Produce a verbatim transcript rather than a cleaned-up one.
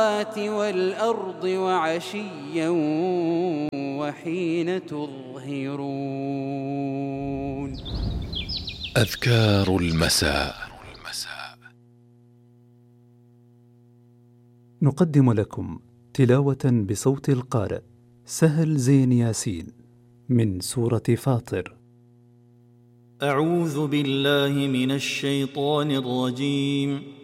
والأرض وعشيا وحين تظهرون. أذكار المساء. نقدم لكم تلاوة بصوت القارئ سهل زين ياسين من سورة فاطر. أعوذ بالله من الشيطان الرجيم.